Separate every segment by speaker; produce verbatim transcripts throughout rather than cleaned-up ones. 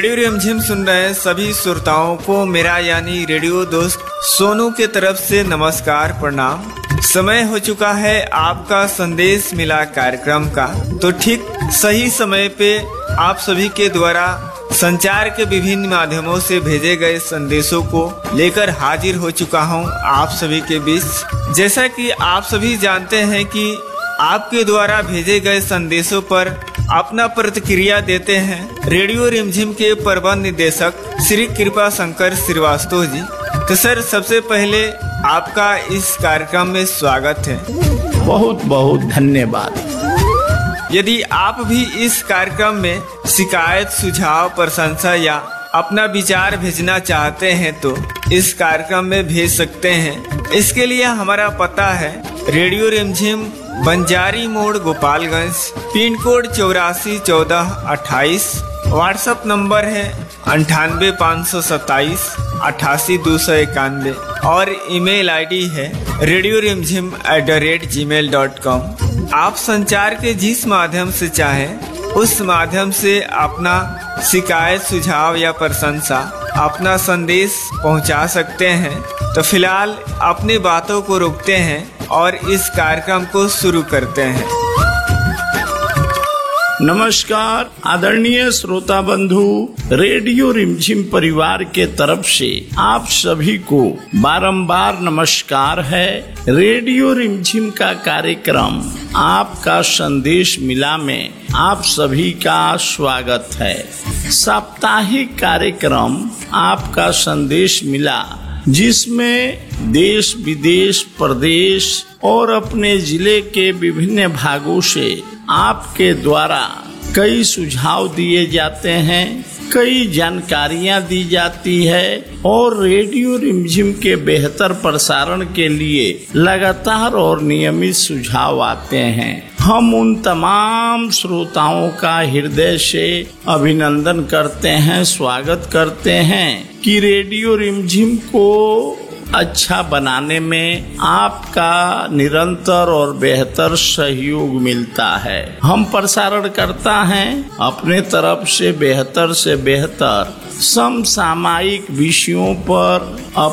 Speaker 1: Radio रिमझिम सुन रहे सभी श्रोताओं को मेरा यानी रेडियो दोस्त सोनू के तरफ से नमस्कार प्रणाम। समय हो चुका है आपका संदेश मिला कार्यक्रम का। तो ठीक सही समय पे आप सभी के द्वारा संचार के विभिन्न माध्यमों से भेजे गए संदेशों को लेकर हाजिर हो चुका हूं आप सभी के बीच। जैसा कि आप सभी जानते हैं कि आपके द्वारा भेजे गए संदेशों पर अपना प्रतिक्रिया देते हैं रेडियो रिमझिम के प्रबंध निदेशक श्री कृपा शंकर श्रीवास्तव जी। तो सर, सबसे पहले आपका इस कार्यक्रम में स्वागत है।
Speaker 2: बहुत बहुत धन्यवाद।
Speaker 1: यदि आप भी इस कार्यक्रम में शिकायत, सुझाव, प्रशंसा या अपना विचार भेजना चाहते हैं तो इस कार्यक्रम में भेज सकते हैं। इसके लिए हमारा पता है रेडियो रिमझिम, बंजारी मोड़, गोपालगंज, पिन कोड चौरासी चौदह अट्ठाईस। व्हाट्सएप नंबर है अंठानवे पाँच सौ सत्ताईस अट्ठासी दो सौ इक्यानवे और ईमेल आईडी है रेडियो रिमझिम at the rate ji mail dot com. आप संचार के जिस माध्यम से चाहें उस माध्यम से अपना शिकायत, सुझाव या प्रशंसा, अपना संदेश पहुंचा सकते हैं। तो फिलहाल अपनी बातों को रोकते हैं और इस कार्यक्रम को शुरू करते हैं।
Speaker 2: नमस्कार आदरणीय श्रोता बंधु, रेडियो रिमझिम परिवार के तरफ से आप सभी को बारंबार नमस्कार है। रेडियो रिमझिम का कार्यक्रम आपका संदेश मिला में आप सभी का स्वागत है। साप्ताहिक कार्यक्रम आपका संदेश मिला जिसमें देश विदेश, प्रदेश और अपने जिले के विभिन्न भागों से आपके द्वारा कई सुझाव दिए जाते हैं, कई जानकारियां दी जाती है और रेडियो रिमझिम के बेहतर प्रसारण के लिए लगातार और नियमित सुझाव आते हैं। हम उन तमाम श्रोताओं का हृदय से अभिनंदन करते हैं, स्वागत करते हैं कि रेडियो रिमझिम को अच्छा बनाने में आपका निरंतर और बेहतर सहयोग मिलता है। हम प्रसारण करता है अपने तरफ से बेहतर से बेहतर समसामयिक विषयों पर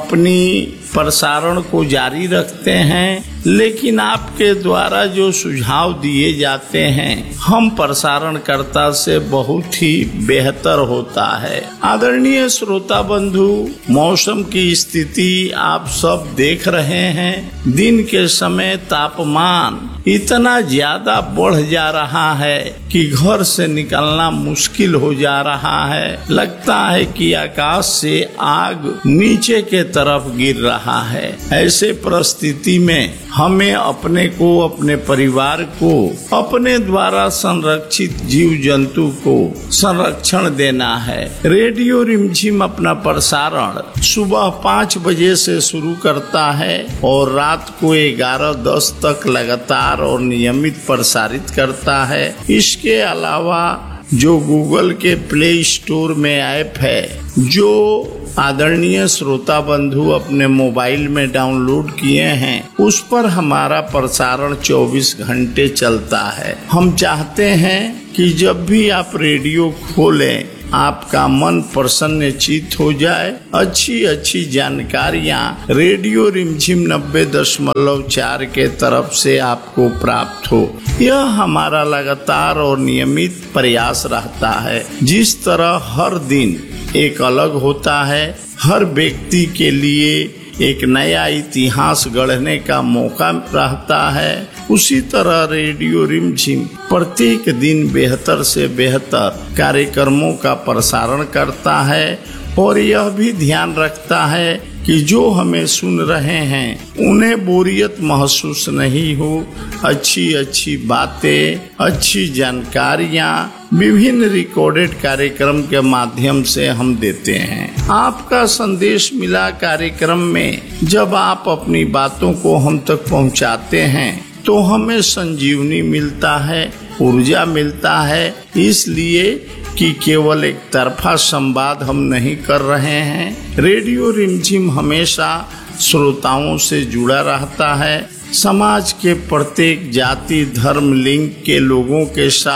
Speaker 2: अपनी प्रसारण को जारी रखते हैं, लेकिन आपके द्वारा जो सुझाव दिए जाते हैं हम प्रसारणकर्ता से बहुत ही बेहतर होता है। आदरणीय श्रोता बंधु, मौसम की स्थिति आप सब देख रहे हैं। दिन के समय तापमान इतना ज्यादा बढ़ जा रहा है कि घर से निकलना मुश्किल हो जा रहा है। लगता है कि आकाश से आग नीचे के तरफ गिर रहा है। ऐसे परिस्थिति में हमें अपने को, अपने परिवार को, अपने द्वारा संरक्षित जीव जंतु को संरक्षण देना है। रेडियो रिमझिम अपना प्रसारण सुबह पाँच बजे से शुरू करता है और रात को ग्यारह दस तक लगातार और नियमित प्रसारित करता है। इसके अलावा जो गूगल के प्ले स्टोर में ऐप है, जो आदरणीय श्रोता बंधु अपने मोबाइल में डाउनलोड किए हैं, उस पर हमारा प्रसारण चौबीस घंटे चलता है। हम चाहते हैं कि जब भी आप रेडियो खोलें आपका मन प्रसन्नचित्त हो जाए। अच्छी अच्छी जानकारियां रेडियो रिमझिम नब्बे दशमलव चार के तरफ से आपको प्राप्त हो, यह हमारा लगातार और नियमित प्रयास रहता है। जिस तरह हर दिन एक अलग होता है, हर व्यक्ति के लिए एक नया इतिहास गढ़ने का मौका रहता है, उसी तरह रेडियो रिमझिम प्रत्येक दिन बेहतर से बेहतर कार्यक्रमों का प्रसारण करता है और यह भी ध्यान रखता है कि जो हमें सुन रहे हैं उन्हें बोरियत महसूस नहीं हो। अच्छी अच्छी बातें, अच्छी जानकारियां विभिन्न रिकॉर्डेड कार्यक्रम के माध्यम से हम देते हैं। आपका संदेश मिला कार्यक्रम में जब आप अपनी बातों को हम तक पहुंचाते हैं तो हमें संजीवनी मिलता है, ऊर्जा मिलता है, इसलिए कि केवल एक तरफा संवाद हम नहीं कर रहे हैं। रेडियो रिमझिम हमेशा श्रोताओं से जुड़ा रहता है। समाज के प्रत्येक जाति, धर्म, लिंग के लोगों के साथ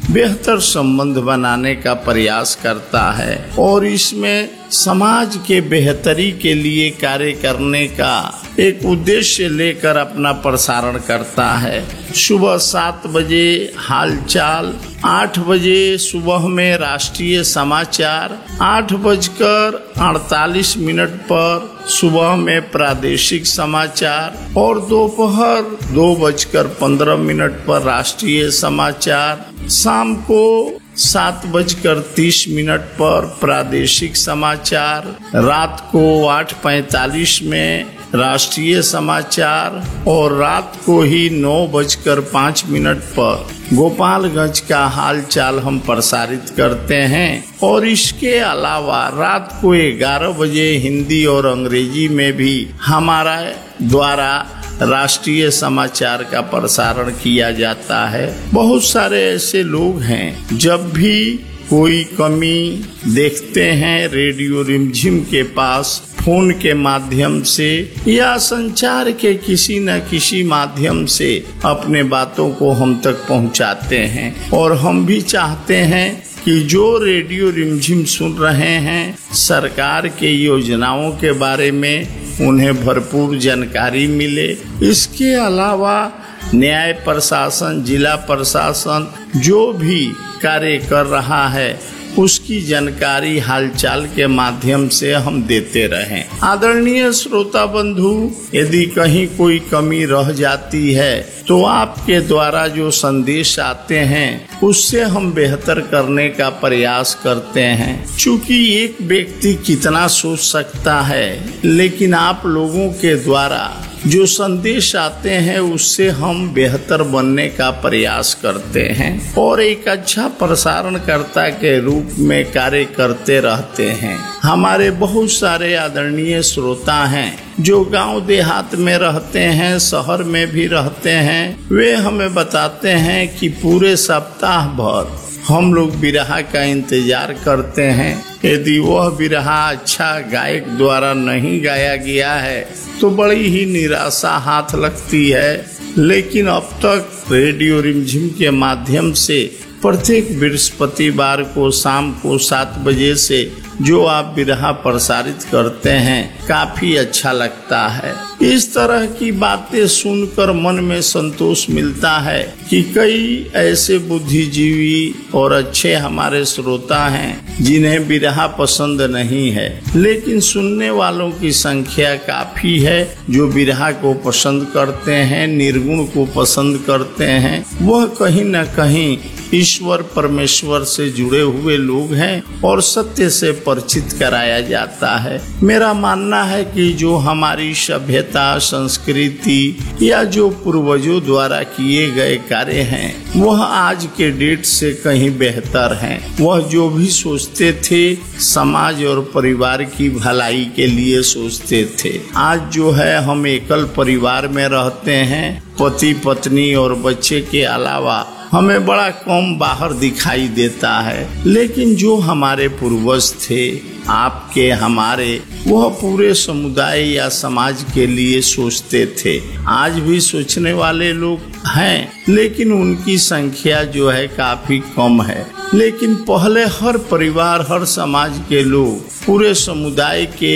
Speaker 2: बेहतर संबंध बनाने का प्रयास करता है और इसमें समाज के बेहतरी के लिए कार्य करने का एक उद्देश्य लेकर अपना प्रसारण करता है। सुबह सात बजे हालचाल, आठ बजे सुबह में राष्ट्रीय समाचार, आठ बजकर अड़तालीस मिनट पर सुबह में प्रादेशिक समाचार और दोपहर दो बजकर पंद्रह मिनट पर राष्ट्रीय समाचार, शाम को सात बजकर तीस मिनट पर प्रादेशिक समाचार, रात को आठ पैंतालीस में राष्ट्रीय समाचार और रात को ही नौ बजकर पाँच मिनट पर गोपालगंज का हालचाल हम प्रसारित करते हैं। और इसके अलावा रात को ग्यारह बजे हिंदी और अंग्रेजी में भी हमारा द्वारा राष्ट्रीय समाचार का प्रसारण किया जाता है। बहुत सारे ऐसे लोग हैं, जब भी कोई कमी देखते हैं रेडियो रिमझिम के पास फोन के माध्यम से या संचार के किसी न किसी माध्यम से अपने बातों को हम तक पहुंचाते हैं। और हम भी चाहते हैं कि जो रेडियो रिमझिम सुन रहे हैं, सरकार के योजनाओं के बारे में उन्हें भरपूर जानकारी मिले। इसके अलावा न्याय प्रशासन, जिला प्रशासन जो भी कार्य कर रहा है उसकी जानकारी हालचाल के माध्यम से हम देते रहें। आदरणीय श्रोता बंधु, यदि कहीं कोई कमी रह जाती है तो आपके द्वारा जो संदेश आते हैं उससे हम बेहतर करने का प्रयास करते हैं। चूंकि एक व्यक्ति कितना सोच सकता है, लेकिन आप लोगों के द्वारा जो संदेश आते हैं उससे हम बेहतर बनने का प्रयास करते हैं और एक अच्छा प्रसारणकर्ता के रूप में कार्य करते रहते हैं। हमारे बहुत सारे आदरणीय श्रोता हैं जो गांव देहात में रहते हैं, शहर में भी रहते हैं। वे हमें बताते हैं कि पूरे सप्ताह भर हम लोग बिरहा का इंतजार करते हैं। यदि वह बिरहा अच्छा गायक द्वारा नहीं गाया गया है तो बड़ी ही निराशा हाथ लगती है। लेकिन अब तक रेडियो रिमझिम के माध्यम से प्रत्येक बृहस्पतिवार को शाम को सात बजे से जो आप बिरहा प्रसारित करते हैं काफी अच्छा लगता है। इस तरह की बातें सुनकर मन में संतोष मिलता है कि कई ऐसे बुद्धिजीवी और अच्छे हमारे श्रोता हैं जिन्हें बिरहा पसंद नहीं है, लेकिन सुनने वालों की संख्या काफी है जो बिरहा को पसंद करते हैं, निर्गुण को पसंद करते हैं। वह कहीं न कहीं ईश्वर परमेश्वर से जुड़े हुए लोग हैं और सत्य से परिचित कराया जाता है। मेरा मानना है कि जो हमारी सभ्यता, संस्कृति या जो पूर्वजों द्वारा किए गए कार्य हैं वह आज के डेट से कहीं बेहतर हैं। वह जो भी सोचते थे समाज और परिवार की भलाई के लिए सोचते थे। आज जो है हम एकल परिवार में रहते हैं, पति पत्नी और बच्चे के अलावा हमें बड़ा कम बाहर दिखाई देता है। लेकिन जो हमारे पूर्वज थे, आपके हमारे, वह पूरे समुदाय या समाज के लिए सोचते थे। आज भी सोचने वाले लोग हैं, लेकिन उनकी संख्या जो है काफी कम है। लेकिन पहले हर परिवार, हर समाज के लोग पूरे समुदाय के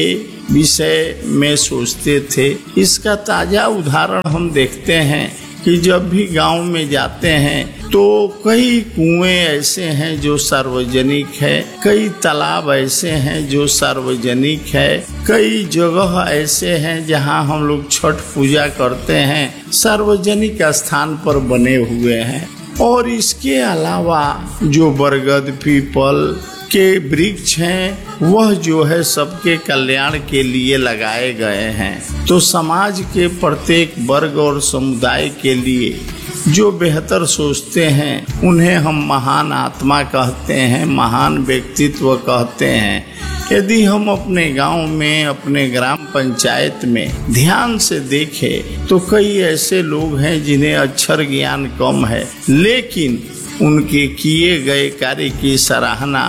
Speaker 2: विषय में सोचते थे। इसका ताजा उदाहरण हम देखते हैं कि जब भी गांव में जाते हैं तो कई कुएं ऐसे हैं जो सार्वजनिक है, कई तालाब ऐसे हैं जो सार्वजनिक है, कई जगह ऐसे हैं जहां हम लोग छठ पूजा करते हैं सार्वजनिक स्थान पर बने हुए हैं। और इसके अलावा जो बरगद, पीपल के वृक्ष हैं वह जो है सबके कल्याण के लिए लगाए गए हैं। तो समाज के प्रत्येक वर्ग और समुदाय के लिए जो बेहतर सोचते हैं उन्हें हम महान आत्मा कहते हैं, महान व्यक्तित्व कहते हैं। यदि हम अपने गांव में, अपने ग्राम पंचायत में ध्यान से देखें तो कई ऐसे लोग हैं जिन्हें अक्षर ज्ञान कम है, लेकिन उनके किए गए कार्य की सराहना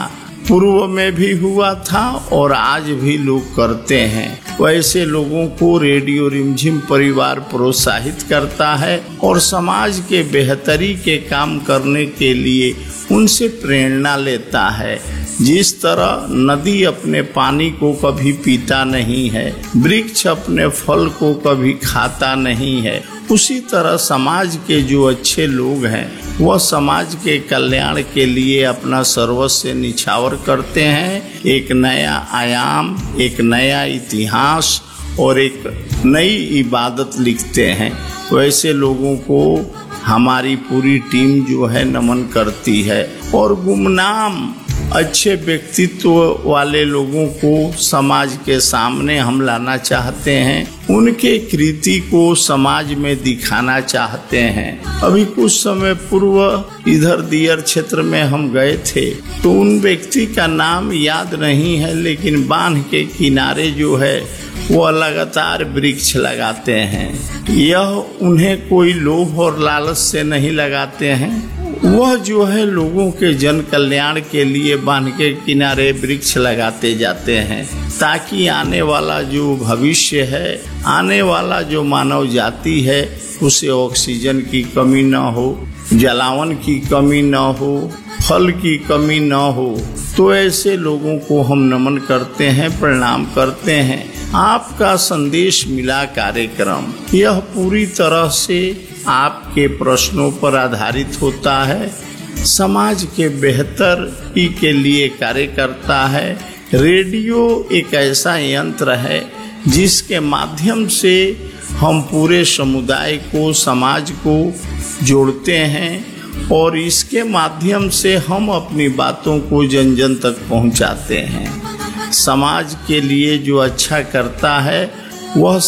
Speaker 2: पूर्व में भी हुआ था और आज भी लोग करते हैं। वैसे लोगों को रेडियो रिमझिम परिवार प्रोत्साहित करता है और समाज के बेहतरी के काम करने के लिए उनसे प्रेरणा लेता है। जिस तरह नदी अपने पानी को कभी पीता नहीं है, वृक्ष अपने फल को कभी खाता नहीं है, उसी तरह समाज के जो अच्छे लोग हैं वह समाज के कल्याण के लिए अपना सर्वस्व निछावर करते हैं। एक नया आयाम, एक नया इतिहास और एक नई इबादत लिखते हैं। वैसे लोगों को हमारी पूरी टीम जो है नमन करती है और गुमनाम अच्छे व्यक्तित्व वाले लोगों को समाज के सामने हम लाना चाहते हैं, उनके कृति को समाज में दिखाना चाहते हैं। अभी कुछ समय पूर्व इधर दियर क्षेत्र में हम गए थे तो उन व्यक्ति का नाम याद नहीं है, लेकिन बांध के किनारे जो है वह लगातार वृक्ष लगाते हैं। यह उन्हें कोई लोभ और लालच से नहीं लगाते हैं, वह जो है लोगों के जन कल्याण के लिए बांध के किनारे वृक्ष लगाते जाते हैं ताकि आने वाला जो भविष्य है, आने वाला जो मानव जाति है उसे ऑक्सीजन की कमी न हो, जलावन की कमी न हो, फल की कमी न हो। तो ऐसे लोगों को हम नमन करते हैं, प्रणाम करते हैं। आपका संदेश मिला कार्यक्रम यह पूरी तरह से आपके प्रश्नों पर आधारित होता है, समाज के बेहतर के लिए कार्य करता है। रेडियो एक ऐसा यंत्र है जिसके माध्यम से हम पूरे समुदाय को, समाज को जोड़ते हैं और इसके माध्यम से हम अपनी बातों को जन जन तक पहुंचाते हैं। समाज के लिए जो अच्छा करता है वह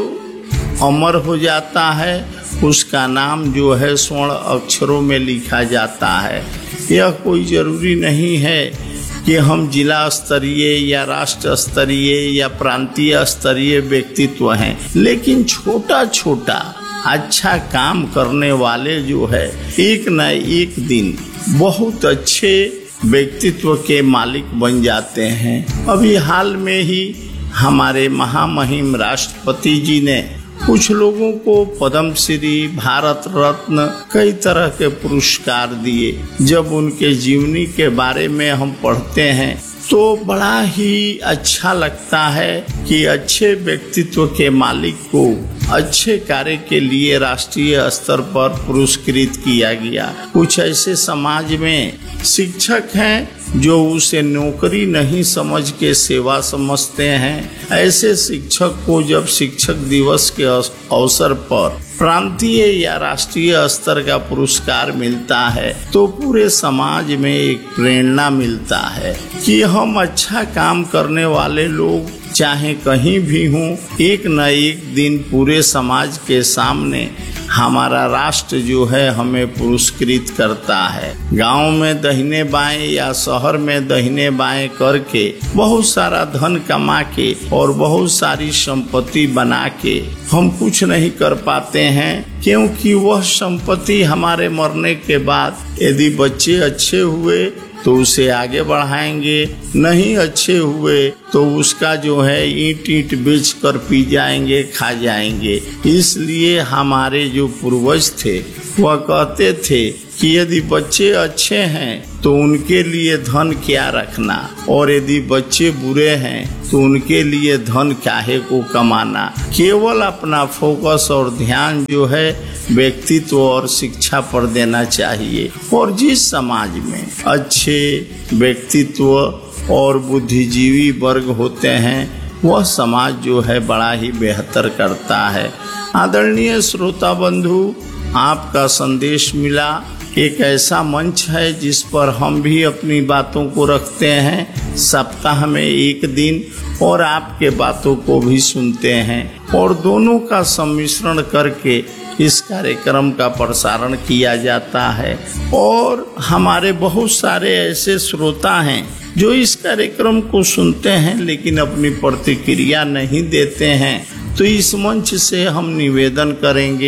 Speaker 2: सदैव अमर हो जाता है, उसका नाम जो है स्वर्ण अक्षरों में लिखा जाता है। यह कोई जरूरी नहीं है कि हम जिला स्तरीय या राष्ट्र स्तरीय या प्रांतीय स्तरीय व्यक्तित्व हैं, लेकिन छोटा छोटा अच्छा काम करने वाले जो है एक न एक दिन बहुत अच्छे व्यक्तित्व के मालिक बन जाते हैं। अभी हाल में ही हमारे महामहिम राष्ट्रपति जी ने कुछ लोगों को पद्म श्री, भारत रत्न, कई तरह के पुरस्कार दिए। जब उनके जीवनी के बारे में हम पढ़ते हैं तो बड़ा ही अच्छा लगता है कि अच्छे व्यक्तित्व के मालिक को अच्छे कार्य के लिए राष्ट्रीय स्तर पर पुरस्कृत किया गया। कुछ ऐसे समाज में शिक्षक हैं जो उसे नौकरी नहीं समझ के सेवा समझते हैं। ऐसे शिक्षक को जब शिक्षक दिवस के अवसर पर प्रांतीय या राष्ट्रीय स्तर का पुरस्कार मिलता है तो पूरे समाज में एक प्रेरणा मिलता है कि हम अच्छा काम करने वाले लोग चाहे कहीं भी हों, एक न एक दिन पूरे समाज के सामने हमारा राष्ट्र जो है हमें पुरस्कृत करता है। गांव में दाहिने बाएं या शहर में दाहिने बाएं करके बहुत सारा धन कमा के और बहुत सारी संपत्ति बना के हम कुछ नहीं कर पाते हैं, क्योंकि वह संपत्ति हमारे मरने के बाद यदि बच्चे अच्छे हुए तो उसे आगे बढ़ाएंगे, नहीं अच्छे हुए तो उसका जो है ईंट ईंट बेच कर पी जाएंगे, खा जाएंगे। इसलिए हमारे जो पूर्वज थे वह कहते थे कि यदि बच्चे अच्छे हैं तो उनके लिए धन क्या रखना, और यदि बच्चे बुरे हैं तो उनके लिए धन काहे को कमाना। केवल अपना फोकस और ध्यान जो है व्यक्तित्व और शिक्षा पर देना चाहिए। और जिस समाज में अच्छे व्यक्तित्व और बुद्धिजीवी वर्ग होते हैं वह समाज जो है बड़ा ही बेहतर करता है। आदरणीय श्रोता बंधु, आपका संदेश मिला एक ऐसा मंच है जिस पर हम भी अपनी बातों को रखते हैं सप्ताह में एक दिन, और आपके बातों को भी सुनते हैं, और दोनों का सम्मिश्रण करके इस कार्यक्रम का प्रसारण किया जाता है। और हमारे बहुत सारे ऐसे श्रोता हैं जो इस कार्यक्रम को सुनते हैं लेकिन अपनी प्रतिक्रिया नहीं देते हैं। तो इस मंच से हम निवेदन करेंगे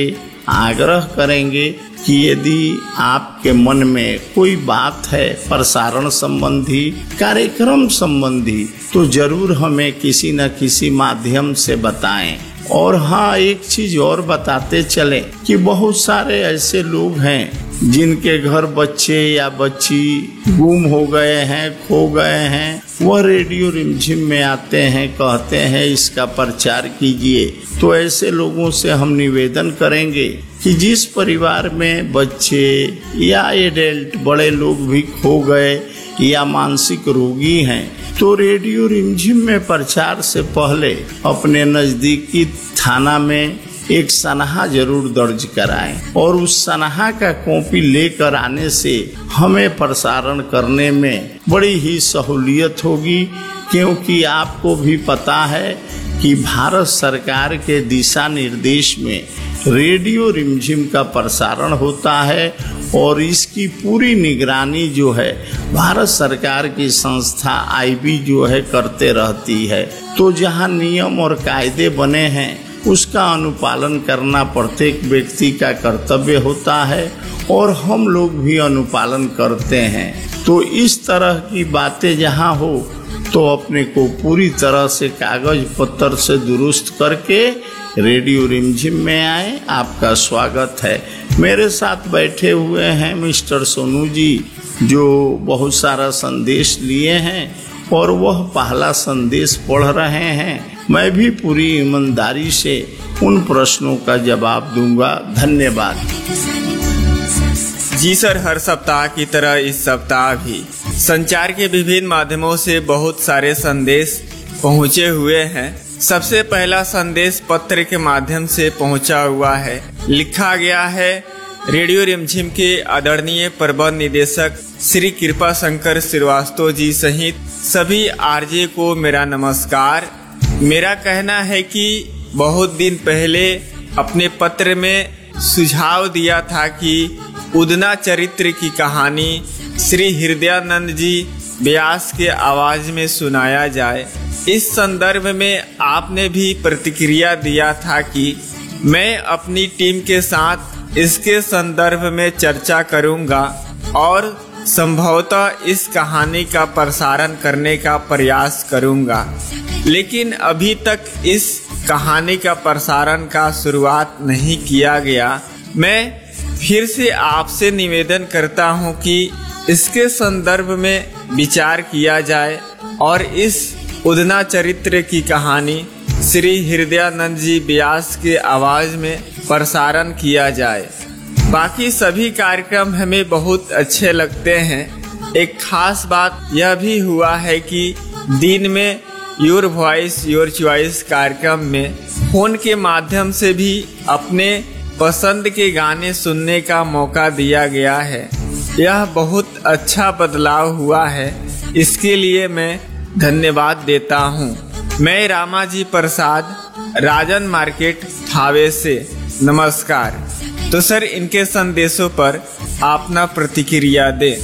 Speaker 2: आग्रह करेंगे कि यदि आपके मन में कोई बात है प्रसारण संबंधी, कार्यक्रम संबंधी, तो जरूर हमें किसी न किसी माध्यम से बताएं। और हाँ, एक चीज और बताते चले कि बहुत सारे ऐसे लोग हैं जिनके घर बच्चे या बच्ची गुम हो गए हैं, खो गए हैं, वह रेडियो रिमझिम में आते हैं, कहते हैं इसका प्रचार कीजिए। तो ऐसे लोगों से हम निवेदन करेंगे कि जिस परिवार में बच्चे या एडल्ट बड़े लोग भी खो गए या मानसिक रोगी हैं, तो रेडियो रिमझिम में प्रचार से पहले अपने नजदीकी थाना में एक सनहा जरूर दर्ज कराएं और उस सनहा का कॉपी लेकर आने से हमें प्रसारण करने में बड़ी ही सहूलियत होगी, क्योंकि आपको भी पता है कि भारत सरकार के दिशा निर्देश में रेडियो रिमझिम का प्रसारण होता है और इसकी पूरी निगरानी जो है भारत सरकार की संस्था आई बी जो है करते रहती है। तो जहां नियम और कायदे बने हैं उसका अनुपालन करना प्रत्येक व्यक्ति का कर्तव्य होता है और हम लोग भी अनुपालन करते हैं। तो इस तरह की बातें जहां हो तो अपने को पूरी तरह से कागज पत्तर से दुरुस्त करके रेडियो रिमझिम में आए। आपका स्वागत है। मेरे साथ बैठे हुए हैं मिस्टर सोनू जी, जो बहुत सारा संदेश लिए हैं और वह पहला संदेश पढ़ रहे हैं। मैं भी पूरी ईमानदारी से उन प्रश्नों का जवाब दूंगा। धन्यवाद।
Speaker 1: जी सर, हर सप्ताह की तरह इस सप्ताह भी संचार के विभिन्न माध्यमों से बहुत सारे संदेश पहुंचे हुए हैं। सबसे पहला संदेश पत्र के माध्यम से पहुंचा हुआ है। लिखा गया है, रेडियो रिमझिम के आदरणीय प्रबंध निदेशक श्री कृपा शंकर श्रीवास्तव जी सहित सभी आरजे को मेरा नमस्कार। मेरा कहना है कि बहुत दिन पहले अपने पत्र में सुझाव दिया था कि उदना चरित्र की कहानी श्री हृदयानंद जी व्यास के आवाज में सुनाया जाए। इस संदर्भ में आपने भी प्रतिक्रिया दिया था कि मैं अपनी टीम के साथ इसके संदर्भ में चर्चा करूंगा और संभवतः इस कहानी का प्रसारण करने का प्रयास करूंगा, लेकिन अभी तक इस कहानी का प्रसारण का शुरुआत नहीं किया गया। मैं फिर से आपसे निवेदन करता हूं कि इसके संदर्भ में विचार किया जाए और इस उदना चरित्र की कहानी श्री हृदयानंद जी व्यास के आवाज में प्रसारण किया जाए। बाकी सभी कार्यक्रम हमें बहुत अच्छे लगते हैं। एक खास बात यह भी हुआ है कि दिन में योर वॉइस योर चॉइस कार्यक्रम में फोन के माध्यम से भी अपने पसंद के गाने सुनने का मौका दिया गया है। यह बहुत अच्छा बदलाव हुआ है, इसके लिए मैं धन्यवाद देता हूँ। मैं रामाजी प्रसाद, राजन मार्केट, थावे से। नमस्कार। तो सर, इनके संदेशों पर अपना प्रतिक्रिया दें।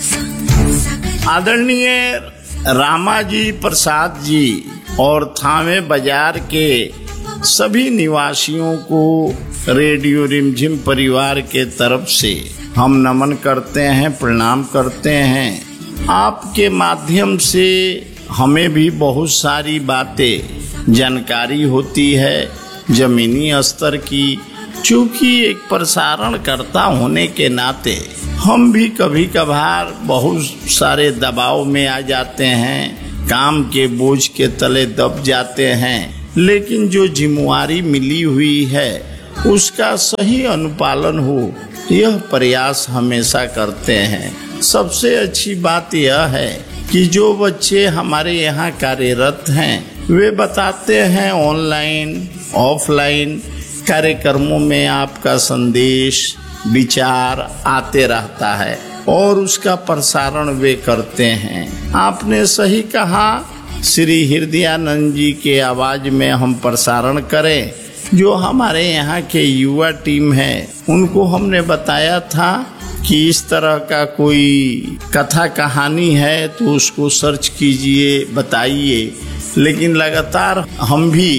Speaker 2: आदरणीय रामाजी प्रसाद जी और थावे बाजार के सभी निवासियों को रेडियो रिमझिम परिवार के तरफ से हम नमन करते हैं, प्रणाम करते हैं। आपके माध्यम से हमें भी बहुत सारी बातें जानकारी होती है जमीनी स्तर की। चूँकि एक प्रसारणकर्ता होने के नाते हम भी कभी कभार बहुत सारे दबाव में आ जाते हैं, काम के बोझ के तले दब जाते हैं, लेकिन जो जिम्मेवारी मिली हुई है उसका सही अनुपालन हो, यह प्रयास हमेशा करते हैं। सबसे अच्छी बात यह है कि जो बच्चे हमारे यहाँ कार्यरत हैं वे बताते हैं ऑनलाइन ऑफलाइन कार्यक्रमों में आपका संदेश विचार आते रहता है और उसका प्रसारण वे करते हैं। आपने सही कहा, श्री हृदयानंद जी के आवाज में हम प्रसारण करें। जो हमारे यहाँ के युवा टीम है उनको हमने बताया था कि इस तरह का कोई कथा कहानी है तो उसको सर्च कीजिए, बताइए, लेकिन लगातार हम भी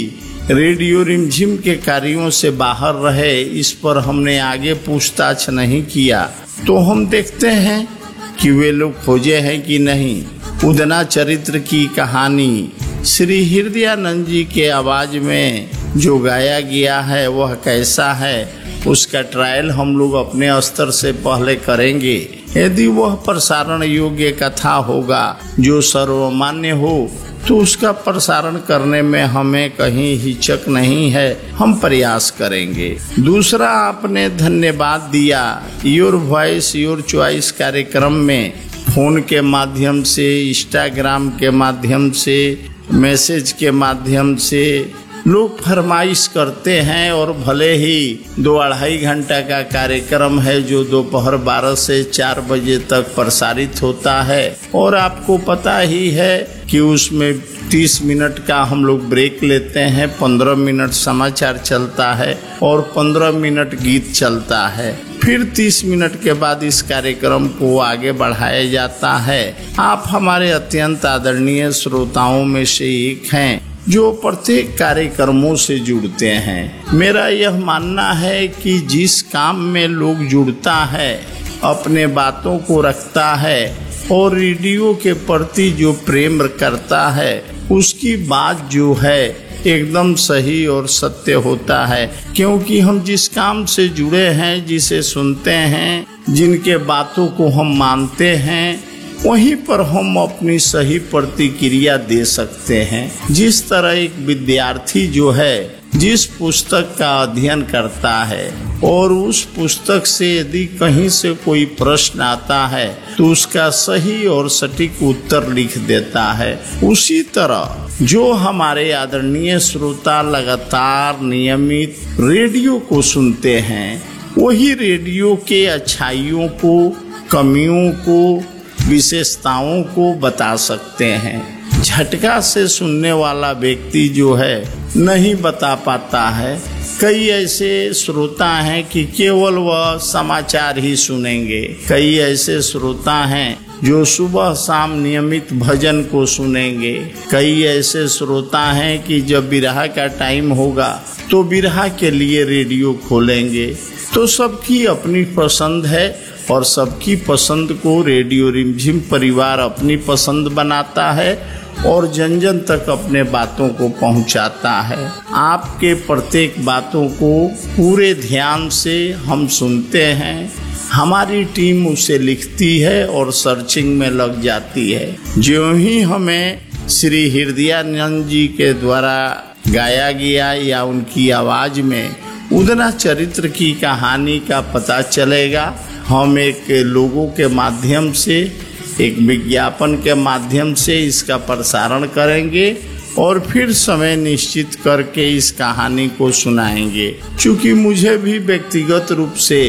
Speaker 2: रेडियो रिमझिम के कार्यों से बाहर रहे, इस पर हमने आगे पूछताछ नहीं किया। तो हम देखते हैं कि वे लोग खोजे हैं कि नहीं। उदना चरित्र की कहानी श्री हृदयानंद जी के आवाज में जो गाया गया है वह कैसा है, उसका ट्रायल हम लोग अपने स्तर से पहले करेंगे। यदि वह प्रसारण योग्य कथा होगा जो सर्वमान्य हो तो उसका प्रसारण करने में हमें कहीं हिचक नहीं है, हम प्रयास करेंगे। दूसरा, आपने धन्यवाद दिया योर वॉइस योर चॉइस कार्यक्रम में फोन के माध्यम से, इंस्टाग्राम के माध्यम से, मैसेज के माध्यम से लोग फरमाइश करते हैं और भले ही दो अढ़ाई घंटा का कार्यक्रम है जो दोपहर बारह से चार बजे तक प्रसारित होता है और आपको पता ही है कि उसमें तीस मिनट का हम लोग ब्रेक लेते हैं, पंद्रह मिनट समाचार चलता है और पंद्रह मिनट गीत चलता है, फिर तीस मिनट के बाद इस कार्यक्रम को आगे बढ़ाया जाता है। आप हमारे अत्यंत आदरणीय श्रोताओं में से एक हैं जो प्रत्येक कार्यक्रमों से जुड़ते हैं। मेरा यह मानना है कि जिस काम में लोग जुड़ता है, अपने बातों को रखता है और रेडियो के प्रति जो प्रेम करता है, उसकी बात जो है एकदम सही और सत्य होता है। क्योंकि हम जिस काम से जुड़े हैं, जिसे सुनते हैं, जिनके बातों को हम मानते हैं, वहीं पर हम अपनी सही प्रतिक्रिया दे सकते हैं। जिस तरह एक विद्यार्थी जो है जिस पुस्तक का अध्ययन करता है और उस पुस्तक से यदि कहीं से कोई प्रश्न आता है तो उसका सही और सटीक उत्तर लिख देता है, उसी तरह जो हमारे आदरणीय श्रोता लगातार नियमित रेडियो को सुनते हैं, वही रेडियो के अच्छाइयों को, कमियों को, विशेषताओं को बता सकते हैं। झटका से सुनने वाला व्यक्ति जो है नहीं बता पाता है। कई ऐसे श्रोता हैं कि केवल वह समाचार ही सुनेंगे, कई ऐसे श्रोता हैं जो सुबह शाम नियमित भजन को सुनेंगे, कई ऐसे श्रोता हैं कि जब बिरहा का टाइम होगा तो बिरहा के लिए रेडियो खोलेंगे। तो सबकी अपनी पसंद है और सबकी पसंद को रेडियो रिमझिम परिवार अपनी पसंद बनाता है और जन जन तक अपने बातों को पहुंचाता है। आपके प्रत्येक बातों को पूरे ध्यान से हम सुनते हैं, हमारी टीम उसे लिखती है और सर्चिंग में लग जाती है। जो ही हमें श्री हृदयानंद जी के द्वारा गाया गया या उनकी आवाज में उदना चरित्र की कहानी का पता चलेगा, हम एक लोगों के माध्यम से, एक विज्ञापन के माध्यम से इसका प्रसारण करेंगे और फिर समय निश्चित करके इस कहानी को सुनाएंगे। क्योंकि मुझे भी व्यक्तिगत रूप से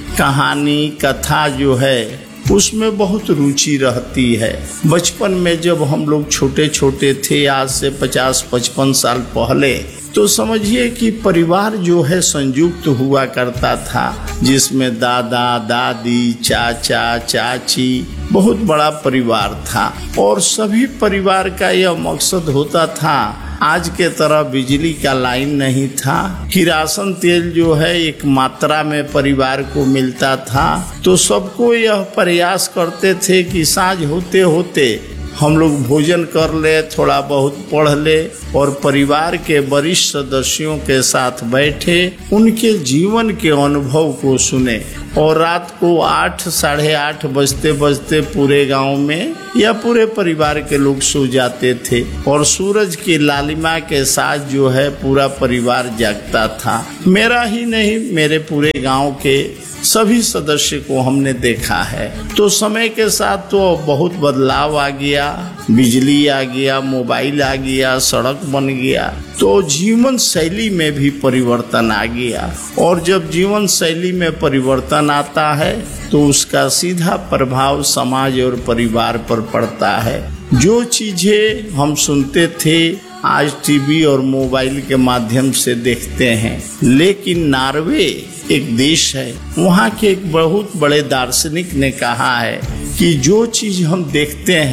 Speaker 2: कहानी, कथा जो है उसमें बहुत रुचि रहती है। बचपन में जब हम लोग छोटे छोटे थे, आज से पचास पचपन साल पहले, तो समझिए कि परिवार जो है संयुक्त हुआ करता था, जिसमें दादा, दादी, चाचा, चाची, बहुत बड़ा परिवार था और सभी परिवार का यह मकसद होता था। आज के तरह बिजली का लाइन नहीं था, किरासन तेल जो है एक मात्रा में परिवार को मिलता था, तो सबको यह प्रयास करते थे कि साँझ होते होते हम लोग भोजन कर ले, थोड़ा बहुत पढ़ ले और परिवार के वरिष्ठ सदस्यों के साथ बैठे उनके जीवन के अनुभव को सुने। और रात को आठ साढ़े आठ बजते बजते पूरे गांव में या पूरे परिवार के लोग सो जाते थे और सूरज की लालिमा के साथ जो है पूरा परिवार जागता था। मेरा ही नहीं, मेरे पूरे गांव के सभी सदस्य को हमने देखा है। तो समय के साथ तो बहुत बदलाव आ गया, बिजली आ गया, मोबाइल आ गया, सड़क बन गया, तो जीवन शैली में भी परिवर्तन आ गया। और जब जीवन शैली में परिवर्तन आता है तो उसका सीधा प्रभाव समाज और परिवार पर पड़ता है। जो चीजें हम सुनते थे आज टीवी और मोबाइल के माध्यम से देखते हैं। लेकिन नॉर्वे एक देश है, वहाँ के एक बहुत बड़े दार्शनिक ने कहा है कि जो चीज हम देखते हैं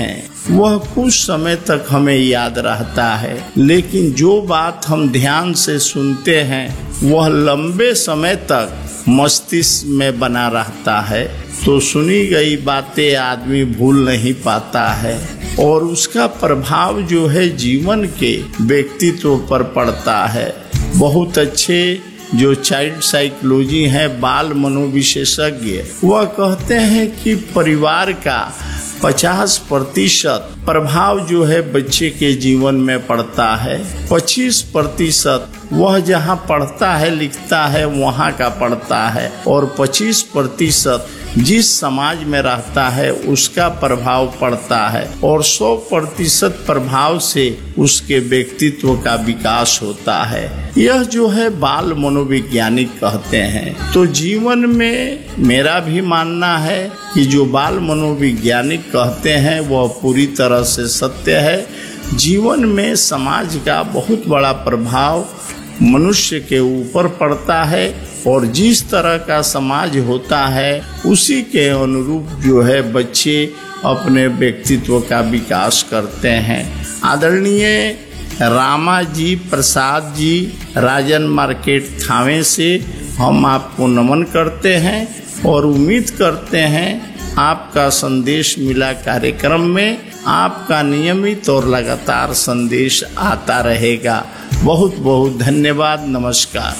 Speaker 2: वह कुछ समय तक हमें याद रहता है, लेकिन जो बात हम ध्यान से सुनते हैं वह लंबे समय तक मस्तिष्क में बना रहता है। तो सुनी गई बातें आदमी भूल नहीं पाता है और उसका प्रभाव जो है जीवन के व्यक्तित्व पर पड़ता है। बहुत अच्छे जो चाइल्ड साइकोलॉजी है, बाल मनोविशेषज्ञ, वह कहते हैं कि परिवार का पचास प्रतिशत प्रभाव जो है बच्चे के जीवन में पड़ता है। पच्चीस प्रतिशत वह जहाँ पढ़ता है लिखता है वहाँ का पड़ता है और पच्चीस प्रतिशत जिस समाज में रहता है उसका प्रभाव पड़ता है और सौ प्रतिशत प्रभाव से उसके व्यक्तित्व का विकास होता है। यह जो है बाल मनोवैज्ञानिक कहते हैं। तो जीवन में मेरा भी मानना है कि जो बाल मनोवैज्ञानिक कहते हैं वह पूरी तरह से सत्य है। जीवन में समाज का बहुत बड़ा प्रभाव मनुष्य के ऊपर पड़ता है और जिस तरह का समाज होता है उसी के अनुरूप जो है बच्चे अपने व्यक्तित्व का विकास करते हैं। आदरणीय रामाजी प्रसाद जी राजन मार्केट थावे से हम आपको नमन करते हैं और उम्मीद करते हैं आपका संदेश मिला कार्यक्रम में आपका नियमित और लगातार संदेश आता रहेगा। बहुत बहुत धन्यवाद। नमस्कार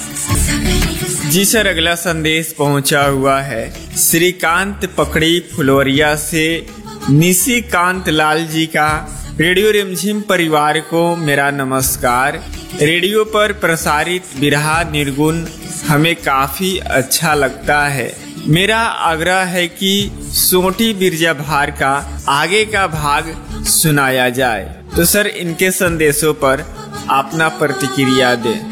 Speaker 1: जी सर, अगला संदेश पहुंचा हुआ है श्रीकांत पकड़ी फुलवरिया से निशिकांत लाल जी का। रेडियो रिमझिम परिवार को मेरा नमस्कार। रेडियो पर प्रसारित बिरहा निर्गुण हमें काफी अच्छा लगता है। मेरा आग्रह है कि सोटी बिरजा भार का आगे का भाग सुनाया जाए। तो सर इनके संदेशों पर अपना प्रतिक्रिया दें।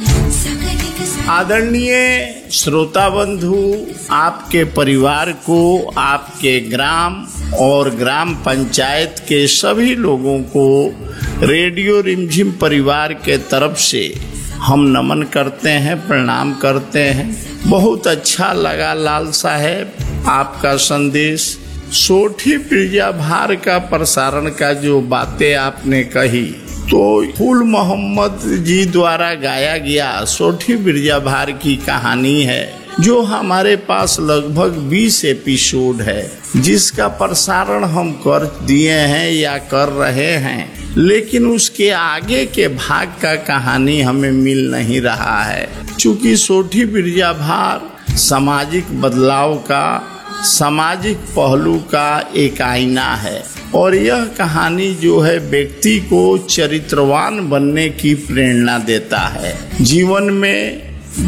Speaker 2: आदरणीय श्रोता बंधु, आपके परिवार को, आपके ग्राम और ग्राम पंचायत के सभी लोगों को रेडियो रिमझिम परिवार के तरफ से हम नमन करते हैं, प्रणाम करते हैं। बहुत अच्छा लगा लाल साहेब आपका संदेश। सोठी बिरजा भार का प्रसारण का जो बातें आपने कही तो फूल मोहम्मद जी द्वारा गाया गया सोठी बिरजा भार की कहानी है जो हमारे पास लगभग बीस एपिसोड है, जिसका प्रसारण हम कर दिए हैं या कर रहे हैं, लेकिन उसके आगे के भाग का कहानी हमें मिल नहीं रहा है। चूँकि सोठी बिरजा भार सामाजिक बदलाव का, सामाजिक पहलू का एक आईना है और यह कहानी जो है व्यक्ति को चरित्रवान बनने की प्रेरणा देता है। जीवन में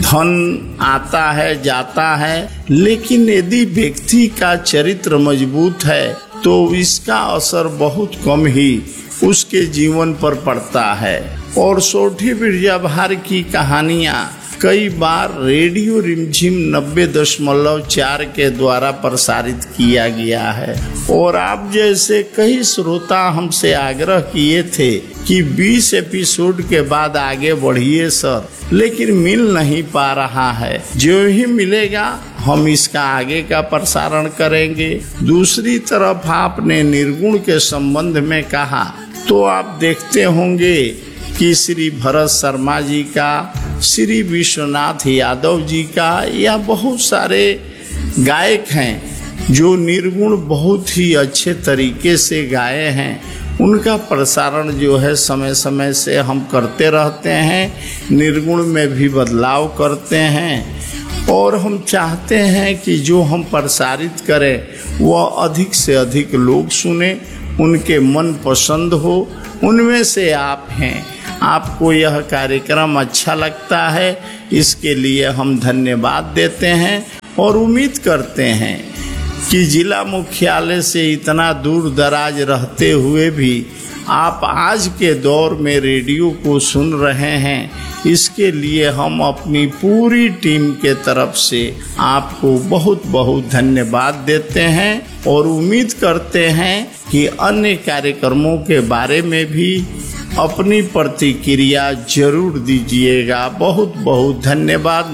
Speaker 2: धन आता है जाता है, लेकिन यदि व्यक्ति का चरित्र मजबूत है तो इसका असर बहुत कम ही उसके जीवन पर पड़ता है। और सोठी बिरजा भार की कहानियाँ कई बार रेडियो रिमझिम नब्बे दशमलव चार के द्वारा प्रसारित किया गया है और आप जैसे कई श्रोता हमसे आग्रह किए थे कि बीस एपिसोड के बाद आगे बढ़िए सर, लेकिन मिल नहीं पा रहा है। जो ही मिलेगा हम इसका आगे का प्रसारण करेंगे। दूसरी तरफ आपने निर्गुण के संबंध में कहा तो आप देखते होंगे कि श्री भरत शर्मा जी का, श्री विश्वनाथ यादव जी का या बहुत सारे गायक हैं जो निर्गुण बहुत ही अच्छे तरीके से गाए हैं। उनका प्रसारण जो है समय समय से हम करते रहते हैं, निर्गुण में भी बदलाव करते हैं और हम चाहते हैं कि जो हम प्रसारित करें वह अधिक से अधिक लोग सुने, उनके मन पसंद हो। उनमें से आप हैं। आपको यह कार्यक्रम अच्छा लगता है, इसके लिए हम धन्यवाद देते हैं और उम्मीद करते हैं कि जिला मुख्यालय से इतना दूर दराज रहते हुए भी आप आज के दौर में रेडियो को सुन रहे हैं। इसके लिए हम अपनी पूरी टीम के तरफ से आपको बहुत बहुत धन्यवाद देते हैं और उम्मीद करते हैं कि अन्य कार्यक्रमों के बारे में भी अपनी प्रतिक्रिया जरूर दीजिएगा। बहुत बहुत धन्यवाद।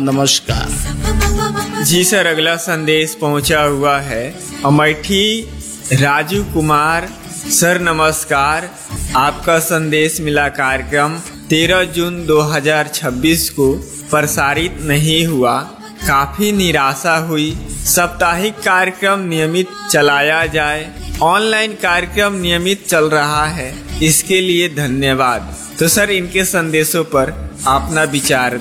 Speaker 2: नमस्कार।
Speaker 1: जी सर, अगला संदेश पहुंचा हुआ है अमेठी राजू कुमार सर नमस्कार। आपका संदेश मिला कार्यक्रम तेरह जून दो हज़ार छब्बीस को प्रसारित नहीं हुआ, काफी निराशा हुई। साप्ताहिक कार्यक्रम नियमित चलाया जाए। ऑनलाइन कार्यक्रम नियमित चल रहा है, इसके लिए धन्यवाद। तो सर इनके संदेशों पर अपना विचार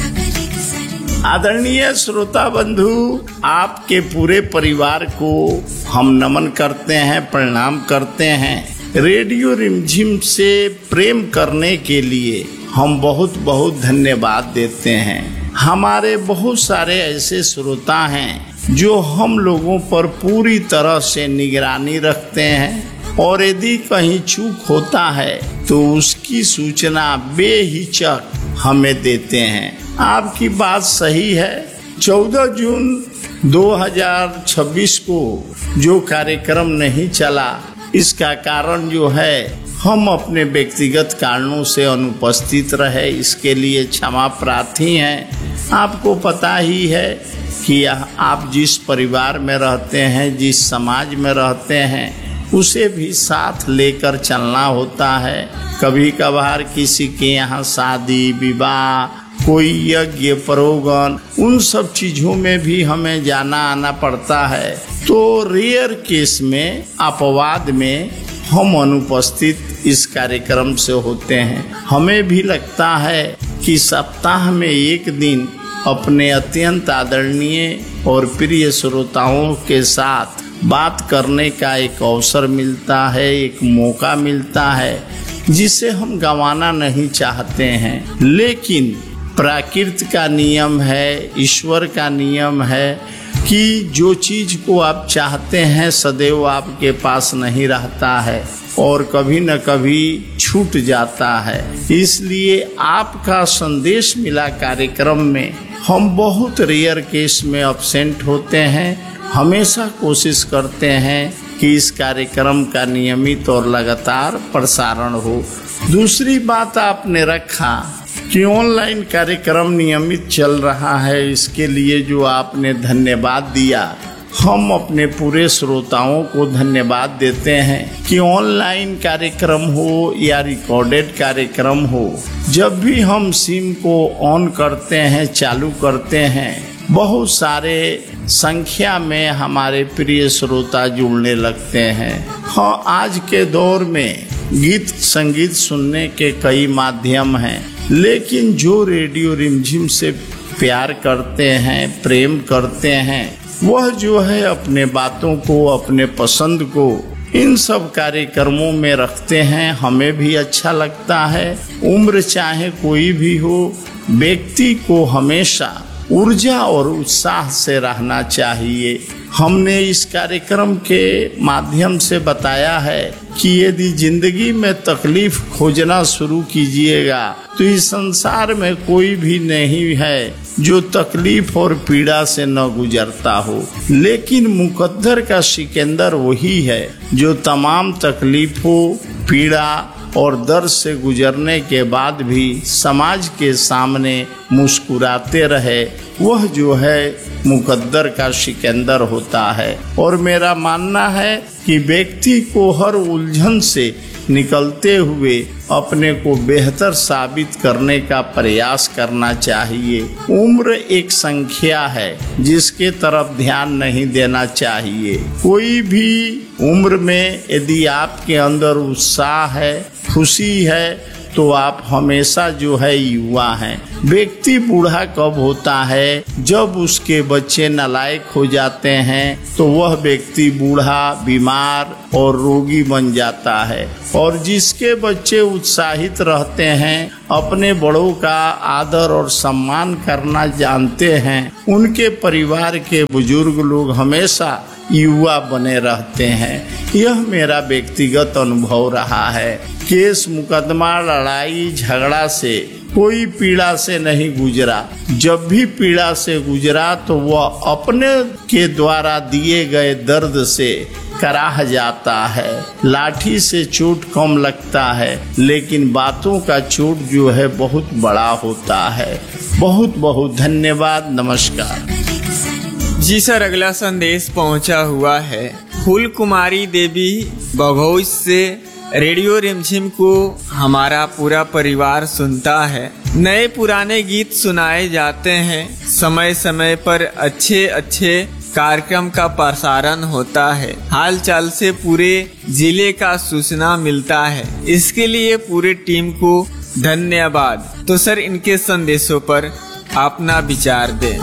Speaker 1: दें।
Speaker 2: आदरणीय श्रोता बंधु, आपके पूरे परिवार को हम नमन करते हैं, प्रणाम करते हैं। रेडियो रिमझिम से प्रेम करने के लिए हम बहुत बहुत धन्यवाद देते हैं। हमारे बहुत सारे ऐसे श्रोता हैं जो हम लोगों पर पूरी तरह से निगरानी रखते हैं और यदि कहीं चूक होता है तो उसकी सूचना बेहिचक हमें देते हैं। आपकी बात सही है। चौदह जून दो हज़ार छब्बीस को जो कार्यक्रम नहीं चला, इसका कारण जो है हम अपने व्यक्तिगत कारणों से अनुपस्थित रहे, इसके लिए क्षमा प्रार्थी हैं। आपको पता ही है कि आप जिस परिवार में रहते हैं, जिस समाज में रहते हैं, उसे भी साथ लेकर चलना होता है। कभी कभार किसी के यहाँ शादी विवाह, कोई यज्ञ परोगन, उन सब चीजों में भी हमें जाना आना पड़ता है। तो रेयर केस में, अपवाद में हम अनुपस्थित इस कार्यक्रम से होते हैं। हमें भी लगता है कि सप्ताह में एक दिन अपने अत्यंत आदरणीय और प्रिय श्रोताओं के साथ बात करने का एक अवसर मिलता है, एक मौका मिलता है, जिसे हम गंवाना नहीं चाहते हैं। लेकिन प्रकृति का नियम है, ईश्वर का नियम है कि जो चीज को आप चाहते हैं सदैव आपके पास नहीं रहता है और कभी न कभी छूट जाता है। इसलिए आपका संदेश मिला कार्यक्रम में हम बहुत रेयर केस में अब्सेंट होते हैं। हमेशा कोशिश करते हैं कि इस कार्यक्रम का नियमित और लगातार प्रसारण हो। दूसरी बात आपने रखा कि ऑनलाइन कार्यक्रम नियमित चल रहा है, इसके लिए जो आपने धन्यवाद दिया, हम अपने पूरे श्रोताओं को धन्यवाद देते हैं कि ऑनलाइन कार्यक्रम हो या रिकॉर्डेड कार्यक्रम हो, जब भी हम सिम को ऑन करते हैं, चालू करते हैं, बहुत सारे संख्या में हमारे प्रिय श्रोता जुड़ने लगते हैं। हाँ, आज के दौर में गीत संगीत सुनने के कई माध्यम हैं, लेकिन जो रेडियो रिमझिम से प्यार करते हैं, प्रेम करते हैं, वह जो है अपने बातों को, अपने पसंद को इन सब कार्यक्रमों में रखते हैं। हमें भी अच्छा लगता है। उम्र चाहे कोई भी हो, व्यक्ति को हमेशा ऊर्जा और उत्साह से रहना चाहिए। हमने इस कार्यक्रम के माध्यम से बताया है कि यदि जिंदगी में तकलीफ खोजना शुरू कीजिएगा तो इस संसार में कोई भी नहीं है जो तकलीफ और पीड़ा से न गुजरता हो, लेकिन मुकद्दर का सिकंदर वही है जो तमाम तकलीफों, पीड़ा और दर्द से गुजरने के बाद भी समाज के सामने मुस्कुराते रहे। वह जो है मुकद्दर का सिकंदर होता है। और मेरा मानना है कि व्यक्ति को हर उलझन से निकलते हुए अपने को बेहतर साबित करने का प्रयास करना चाहिए। उम्र एक संख्या है जिसके तरफ ध्यान नहीं देना चाहिए। कोई भी उम्र में यदि आपके अंदर उत्साह है, खुशी है, तो आप हमेशा जो है युवा हैं। व्यक्ति बूढ़ा कब होता है? जब उसके बच्चे नालायक हो जाते हैं तो वह व्यक्ति बूढ़ा, बीमार और रोगी बन जाता है। और जिसके बच्चे उत्साहित रहते हैं, अपने बड़ों का आदर और सम्मान करना जानते हैं, उनके परिवार के बुजुर्ग लोग हमेशा युवा बने रहते हैं। यह मेरा व्यक्तिगत अनुभव रहा है। केस मुकदमा, लड़ाई झगड़ा से कोई पीड़ा से नहीं गुजरा। जब भी पीड़ा से गुजरा तो वह अपने के द्वारा दिए गए दर्द से कराह जाता है। लाठी से चोट कम लगता है, लेकिन बातों का चोट जो है बहुत बड़ा होता है। बहुत बहुत धन्यवाद। नमस्कार।
Speaker 1: जी सर, अगला संदेश पहुंचा हुआ है। फूल कुमारी देवी बघौज से रेडियो रिमझिम को हमारा पूरा परिवार सुनता है। नए पुराने गीत सुनाए जाते हैं। समय समय पर अच्छे अच्छे कार्यक्रम का प्रसारण होता है। हाल चाल से पूरे जिले का सूचना मिलता है। इसके लिए पूरे टीम को धन्यवाद। तो सर, इनके संदेशों पर अपना विचार दें।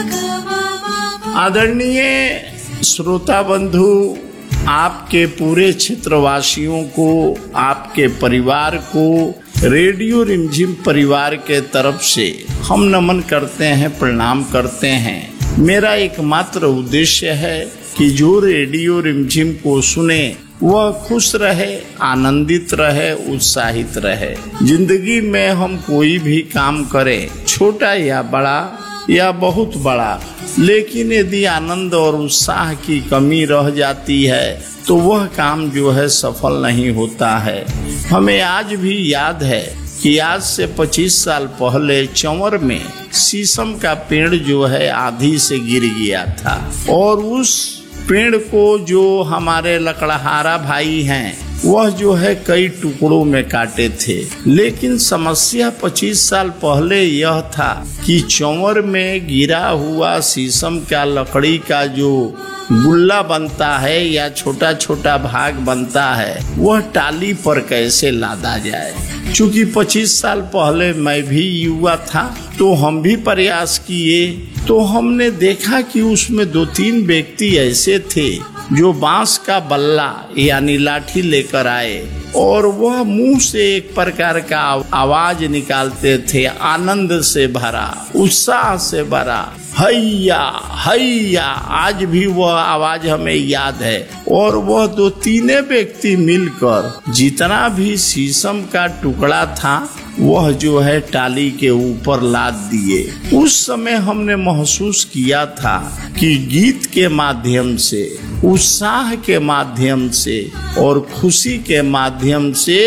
Speaker 2: आदरणीय श्रोता बंधु, आपके पूरे क्षेत्रवासियों को, आपके परिवार को रेडियो रिमझिम परिवार के तरफ से हम नमन करते हैं, प्रणाम करते हैं। मेरा एकमात्र उद्देश्य है कि जो रेडियो रिमझिम को सुने वह खुश रहे, आनंदित रहे, उत्साहित रहे। जिंदगी में हम कोई भी काम करें, छोटा या बड़ा या बहुत बड़ा, लेकिन यदि आनंद और उत्साह की कमी रह जाती है तो वह काम जो है सफल नहीं होता है। हमें आज भी याद है कि आज से पच्चीस साल पहले चंवर में शीशम का पेड़ जो है आंधी से गिर गया था और उस पेड़ को जो हमारे लकड़हारा भाई हैं वह जो है कई टुकड़ों में काटे थे। लेकिन समस्या पच्चीस साल पहले यह था कि चंवर में गिरा हुआ शीशम का लकड़ी का जो गुल्ला बनता है या छोटा छोटा भाग बनता है वह टाली पर कैसे लादा जाए। चूंकि पच्चीस साल पहले मैं भी युवा था तो हम भी प्रयास किए, तो हमने देखा कि उसमें दो तीन व्यक्ति ऐसे थे जो बांस का बल्ला यानी लाठी लेकर आए और वह मुंह से एक प्रकार का आवाज निकालते थे, आनंद से भरा, उत्साह से भरा, हैया हैया। आज भी वह आवाज हमें याद है। और वह दो तीन व्यक्ति मिलकर जितना भी शीशम का टुकड़ा था वह जो है टाली के ऊपर लाद दिए। उस समय हमने महसूस किया था कि गीत के माध्यम से, उत्साह के माध्यम से और खुशी के माध्यम से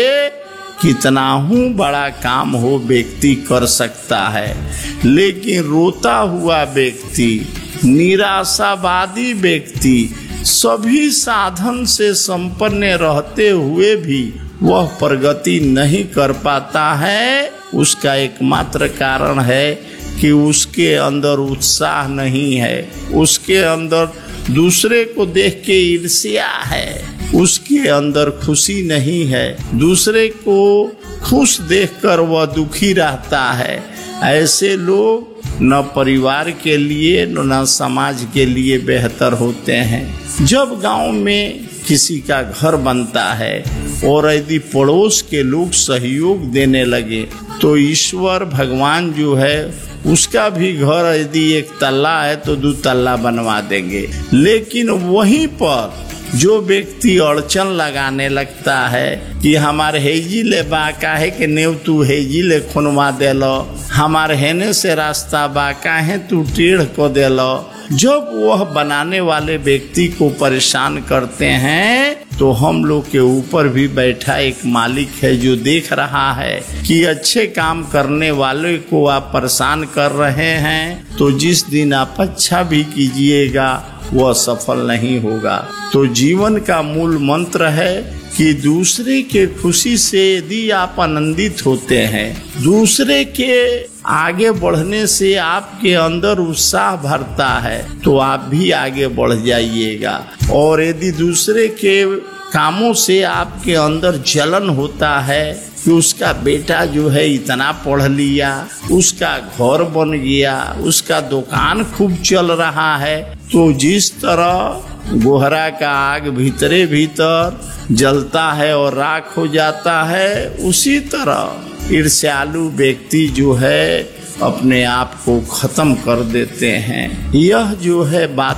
Speaker 2: कितना हूँ बड़ा काम हो व्यक्ति कर सकता है। लेकिन रोता हुआ व्यक्ति, निराशावादी व्यक्ति, सभी साधन से संपन्न रहते हुए भी वह प्रगति नहीं कर पाता है। उसका एकमात्र कारण है कि उसके अंदर उत्साह नहीं है, उसके अंदर दूसरे को देख के ईर्ष्या है, उसके अंदर खुशी नहीं है, दूसरे को खुश देखकर वह दुखी रहता है। ऐसे लोग न परिवार के लिए न समाज के लिए बेहतर होते हैं। जब गांव में किसी का घर बनता है और यदि पड़ोस के लोग सहयोग देने लगे तो ईश्वर भगवान जो है उसका भी घर यदि एक तल्ला है तो दो तल्ला बनवा देंगे। लेकिन वहीं पर जो व्यक्ति अड़चन लगाने लगता है कि हमारे हेजी ले बा काहे के नेव तू हेजी ले खुनवा देलो, हमारे हेने से रास्ता बा काहे तू टेढ़ को देलो, जब वह बनाने वाले व्यक्ति को परेशान करते हैं तो हम लोग के ऊपर भी बैठा एक मालिक है जो देख रहा है कि अच्छे काम करने वाले को आप परेशान कर रहे हैं, तो जिस दिन आप अच्छा भी कीजिएगा वह सफल नहीं होगा। तो जीवन का मूल मंत्र है कि दूसरे के खुशी से यदि आप आनंदित होते हैं, दूसरे के आगे बढ़ने से आपके अंदर उत्साह भरता है तो आप भी आगे बढ़ जाइएगा। और यदि दूसरे के कामों से आपके अंदर जलन होता है कि उसका बेटा जो है इतना पढ़ लिया, उसका घर बन गया, उसका दुकान खूब चल रहा है, तो जिस तरह गोहरा का आग भीतरे भीतर जलता है और राख हो जाता है, उसी तरह ईर्ष्यालु व्यक्ति जो है अपने आप को खत्म कर देते हैं। यह जो है बात